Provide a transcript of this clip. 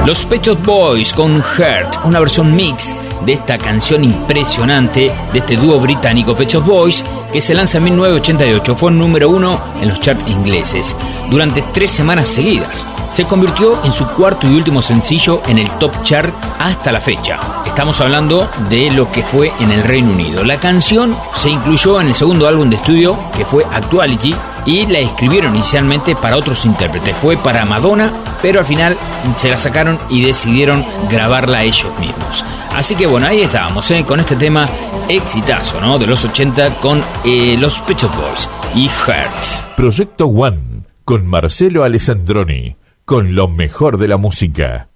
Los Pet Shop Boys con Hurt, una versión mix de esta canción impresionante de este dúo británico Pet Shop Boys, que se lanza en 1988. Fue número 1 en los charts ingleses durante 3 semanas seguidas. Se convirtió en su cuarto y último sencillo en el top chart hasta la fecha. Estamos hablando de lo que fue en el Reino Unido. La canción se incluyó en el segundo álbum de estudio, que fue Actuality, y la escribieron inicialmente para otros intérpretes. Fue para Madonna, pero al final se la sacaron y decidieron grabarla ellos mismos. Así que bueno, ahí estábamos, con este tema exitazo, ¿no? De los 80 con los Pet Shop Boys y Hertz. Proyecto One con Marcelo Alessandroni, con lo mejor de la música.